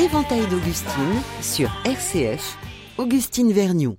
L'éventail d'Augustine sur RCF, Augustine Vergniaud.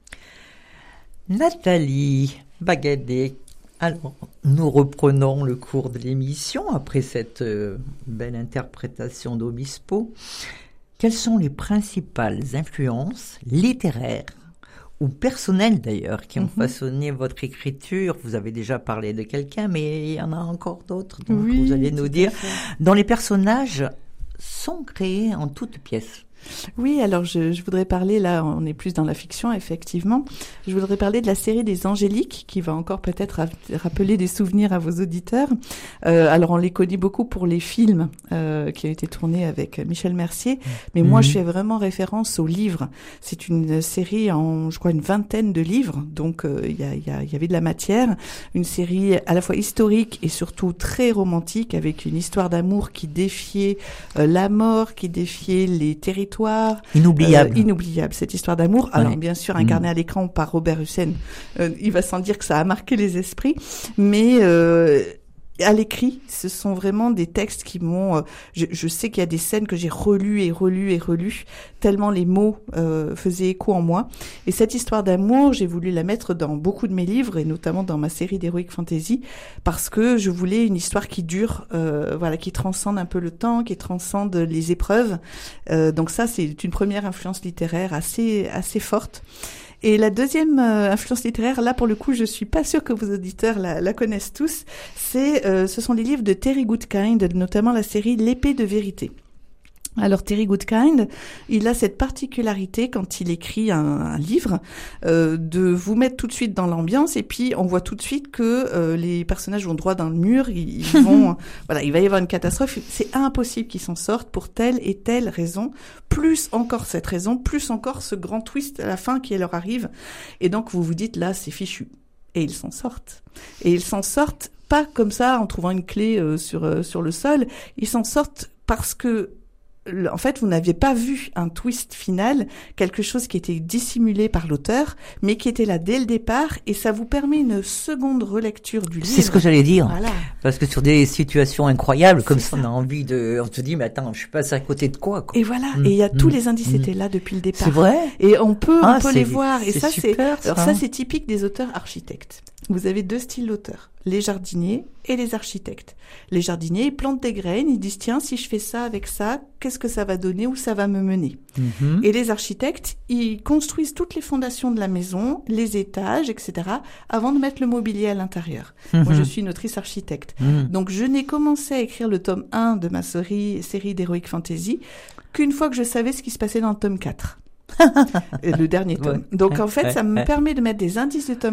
Nathalie Bagadé. Alors, nous reprenons le cours de l'émission après cette belle interprétation d'Obispo. Quelles sont les principales influences littéraires ou personnelles d'ailleurs qui ont façonné votre écriture? Vous avez déjà parlé de quelqu'un, mais il y en a encore d'autres, donc oui, vous allez nous dire, dont les personnages sont créés en toutes pièces. Oui, alors je voudrais parler, là on est plus dans la fiction effectivement, je voudrais parler de la série des Angéliques qui va encore peut-être rappeler des souvenirs à vos auditeurs. Alors on les connaît beaucoup pour les films qui ont été tournés avec Michel Mercier, mais moi je fais vraiment référence aux livres. C'est une série en, je crois, une vingtaine de livres, donc il y avait de la matière, une série à la fois historique et surtout très romantique avec une histoire d'amour qui défiait la mort, qui défiait les territoires. Inoubliable cette histoire d'amour. Alors bien sûr incarnée à l'écran par Robert Hussein, il va sans dire que ça a marqué les esprits, mais à l'écrit, ce sont vraiment des textes qui m'ont... je sais qu'il y a des scènes que j'ai relues, tellement les mots faisaient écho en moi. Et cette histoire d'amour, j'ai voulu la mettre dans beaucoup de mes livres, et notamment dans ma série d'Heroic Fantasy, parce que je voulais une histoire qui dure, qui transcende un peu le temps, qui transcende les épreuves. Donc ça, c'est une première influence littéraire assez forte. Et la deuxième influence littéraire, là pour le coup, je suis pas sûre que vos auditeurs la connaissent tous. Ce sont les livres de Terry Goodkind, notamment la série L'épée de vérité. Alors Terry Goodkind, il a cette particularité quand il écrit un livre de vous mettre tout de suite dans l'ambiance, et puis on voit tout de suite que les personnages vont droit dans le mur, ils vont il va y avoir une catastrophe, c'est impossible qu'ils s'en sortent pour telle et telle raison, plus encore cette raison, plus encore ce grand twist à la fin qui leur arrive, et donc vous vous dites là c'est fichu, et ils s'en sortent. Et ils s'en sortent pas comme ça en trouvant une clé sur le sol, ils s'en sortent parce que en fait, vous n'aviez pas vu un twist final, quelque chose qui était dissimulé par l'auteur, mais qui était là dès le départ, et ça vous permet une seconde relecture du livre. C'est ce que j'allais dire. Voilà. Parce que sur des situations incroyables, comme ça, on a envie on se dit, mais attends, je suis passé à côté de quoi? Et voilà. Et il y a tous les indices étaient là depuis le départ. C'est vrai? Et on peut les voir. Et ça, super, ça, c'est typique des auteurs architectes. Vous avez deux styles d'auteurs, les jardiniers et les architectes. Les jardiniers, ils plantent des graines, ils disent tiens, si je fais ça avec ça, qu'est-ce que ça va donner, où ça va me mener. Et les architectes, ils construisent toutes les fondations de la maison, les étages, etc., avant de mettre le mobilier à l'intérieur. Moi, je suis une autrice architecte. Donc, je n'ai commencé à écrire le tome 1 de ma série d'Heroic Fantasy qu'une fois que je savais ce qui se passait dans le tome 4. Le dernier tome. Donc en fait, ça me permet de mettre des indices du tome